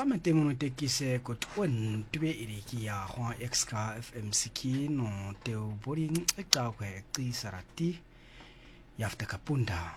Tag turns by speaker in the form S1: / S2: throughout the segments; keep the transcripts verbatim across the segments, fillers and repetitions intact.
S1: Tsama temono tekise ko twen twe iriki ya hwa X K F M siki no teo boring eka kwe ki sarati yafta kapunda.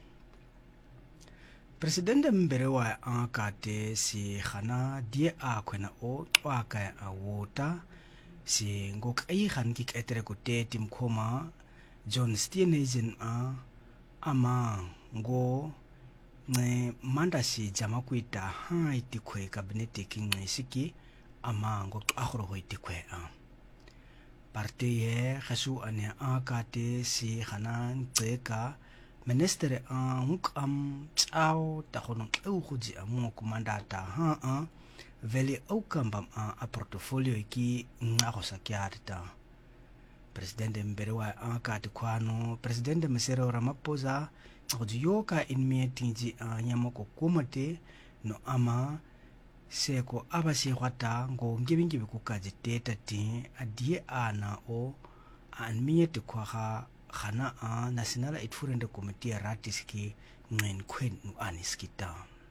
S1: Presidente mberewa ankate si khana die a kwena o twaka a wota si ngok ai khan kik etere ko te tim khoma John Steenhuisen a ama ngo nge manda si jama kuita hai tikwe kabinete kinge siki ama ngo akhro hoi tikwe a parte ye khasu ane akate si khana tseka minister a hukam tsao ta khono u khuji amu komanda ta ha a veli aukambam a a portfolio ki ngago sakyarta presidente mberewa akate kwano presidente Mesero Ramaphosa yoka in meetingi a nyamoko kumate no ama seko abasi kwata ngo ngibingi bikukaje teta ti adie ana o an miete kwa khana a national itfurende committee ratiski ngwen kwen nu aniskita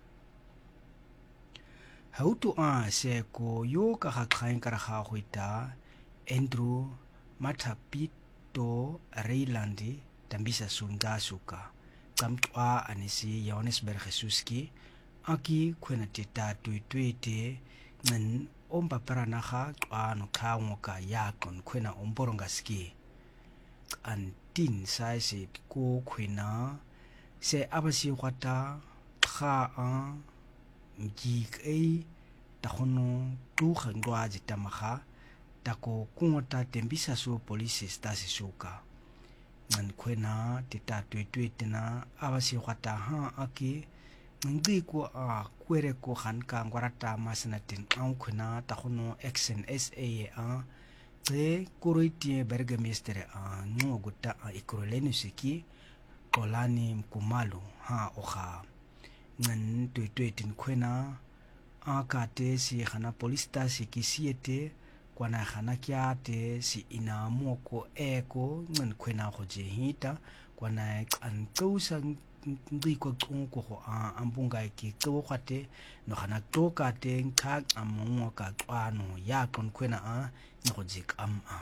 S1: hautu a seko yoka ha khain kara kha huita Andrew Matapito Reilandi tambisa sunga suka kamtwa anisi Johannesburg Jesuski aki kwena teta tuitwete ngen omba paranaha ano kaungoka yakon kwena omboronga ski antin saisi ko kwena se abasi kwata kha a mjik ei tahono tu khangwa jitamaha tako kungota tembisa su police stasi suka ngan kwena tita tuitwete na abasi kwata ha aki ngi ko a kwere ko khan ka ngwarata masanatin au kwena tahono X N S A a tse kuroiti bergmestere a ngoguta a ikroleni siki kolani mkumalu ha oha ngan tuitwete kwena akate si khana police stasi kisiete kwana khana kya te si ina moko eko ngan kwena khoje hita kwana an tsosa ngiko tsonko ho ambunga ki tso khate no khana toka te nkha amongo ka tswano ya kon kwena a ngoje kam a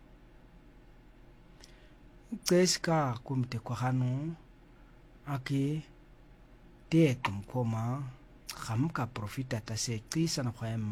S1: tseska kumte kwa hanu aki te tum koma khamka profita ta se tsisa na khwa